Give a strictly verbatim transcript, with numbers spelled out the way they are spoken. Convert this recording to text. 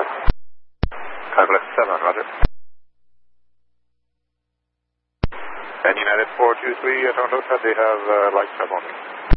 Kyle seven, roger. And United four two three, Toronto, said they have uh, light stuff on me.